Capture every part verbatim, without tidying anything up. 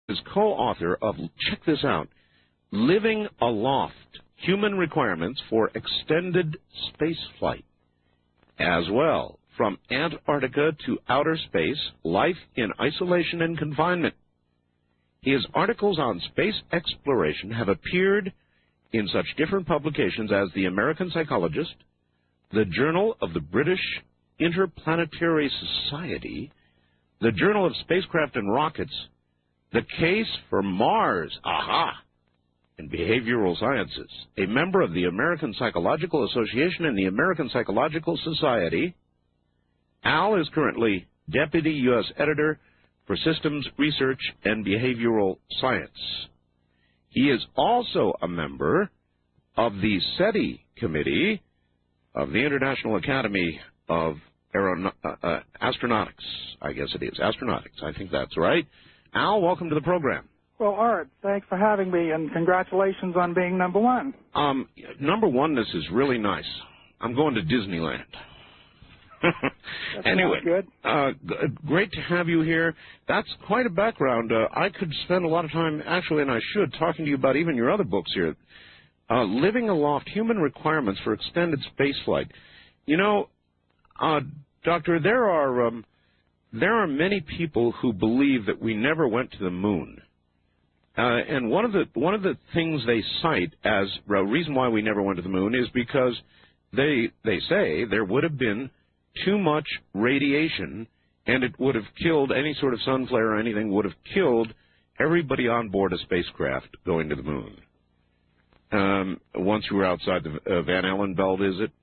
is co-author of, check this out, Living Aloft, Human Requirements for Extended Spaceflight. As well, From Antarctica to Outer Space, Life in Isolation and Confinement. His articles on space exploration have appeared in such different publications as the American Psychologist, the Journal of the British Interplanetary Society, the Journal of Spacecraft and Rockets, The Case for Mars, aha, and Behavioral Sciences, a member of the American Psychological Association and the American Psychological Society. Al is currently Deputy U S Editor for Systems Research and Behavioral Science. He is also a member of the SETI Committee of the International Academy of Aeron- uh, uh, Astronautics. I guess it is. Astronautics. I think that's right. Al, welcome to the program. Well, Art, thanks for having me, and congratulations on being number one. Um, number one-ness is really nice. I'm going to Disneyland. Anyway, good. Uh, g- great to have you here. That's quite a background. Uh, I could spend a lot of time, actually, and I should, talking to you about even your other books here. Uh, Living Aloft, Human Requirements for Extended Spaceflight. You know, uh, Doctor, there are um, there are many people who believe that we never went to the moon. Uh, and one of the one of the things they cite as a reason why we never went to the moon is because they they say there would have been too much radiation, and it would have killed any sort of sun flare or anything, would have killed everybody on board a spacecraft going to the moon. Um, once you were outside the uh, Van Allen belt, is it?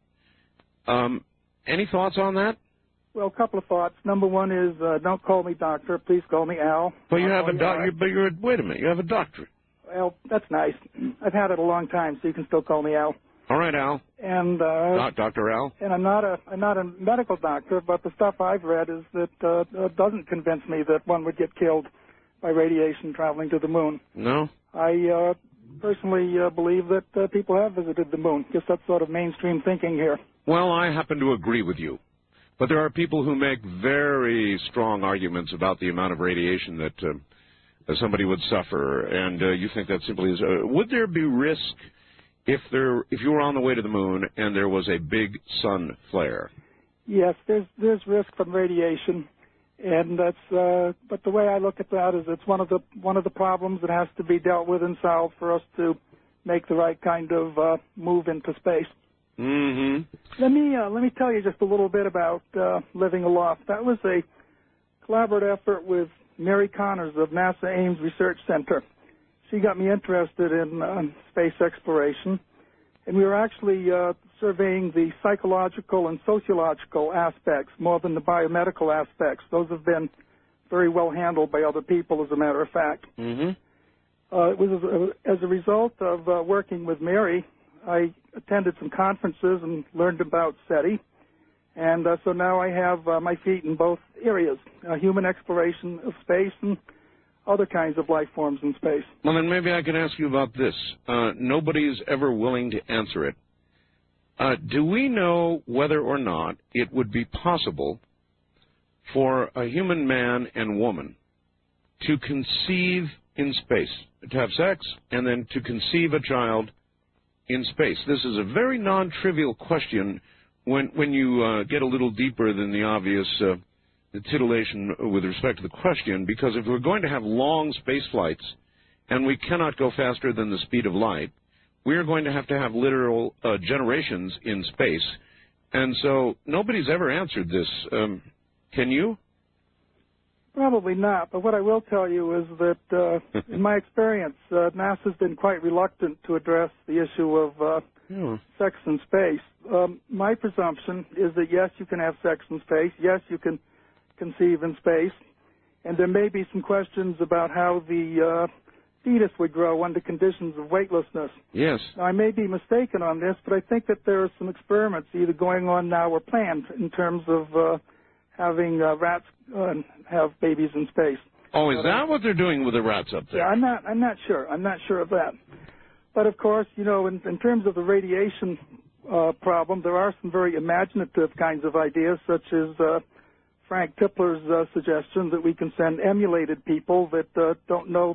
Um, any thoughts on that? Well, a couple of thoughts. Number one is, uh, don't call me doctor. Please call me Al. But you I'll have a you doctor. But you're wait a minute. You have a doctorate. Well, that's nice. I've had it a long time, so you can still call me Al. All right, Al. And uh, Doc, Doctor Al. And I'm not a I'm not a medical doctor, but the stuff I've read is that uh, doesn't convince me that one would get killed by radiation traveling to the moon. No. I uh, personally uh, believe that uh, people have visited the moon. Guess that's sort of mainstream thinking here. Well, I happen to agree with you. But there are people who make very strong arguments about the amount of radiation that, uh, that somebody would suffer, and uh, you think that simply is... Uh, would there be risk if there if you were on the way to the moon and there was a big sun flare? Yes, there's there's risk from radiation, and that's... Uh, but the way I look at that is it's one of the one of the problems that has to be dealt with and solved for us to make the right kind of uh, move into space. Mm-hmm. Let me uh, let me tell you just a little bit about uh, Living Aloft. That was a collaborative effort with Mary Connors of NASA Ames Research Center. She got me interested in uh, space exploration, and we were actually uh, surveying the psychological and sociological aspects more than the biomedical aspects. Those have been very well handled by other people, as a matter of fact. Mm-hmm. Uh, it was as a, as a result of uh, working with Mary. I attended some conferences and learned about SETI, and uh, so now I have uh, my feet in both areas, uh, human exploration of space and other kinds of life forms in space. Well, then maybe I can ask you about this. Uh, nobody's ever willing to answer it. Uh, do we know whether or not it would be possible for a human man and woman to conceive in space, to have sex, and then to conceive a child in space? This is a very non-trivial question when when you uh, get a little deeper than the obvious uh, titillation with respect to the question, because if we're going to have long space flights and we cannot go faster than the speed of light, we are going to have to have literal uh, generations in space. And so nobody's ever answered this. Um, can you? Probably not, but what I will tell you is that, uh, in my experience, uh, NASA's been quite reluctant to address the issue of uh, yeah. sex in space. Um, my presumption is that, yes, you can have sex in space. Yes, you can conceive in space. And there may be some questions about how the uh, fetus would grow under conditions of weightlessness. Yes. Now, I may be mistaken on this, but I think that there are some experiments either going on now or planned in terms of uh, having uh, rats uh, have babies in space. Oh, is that what they're doing with the rats up there? Yeah, I'm not. I'm not sure. I'm not sure of that. But of course, you know, in, in terms of the radiation uh, problem, there are some very imaginative kinds of ideas, such as uh, Frank Tipler's uh, suggestion that we can send emulated people that uh, don't know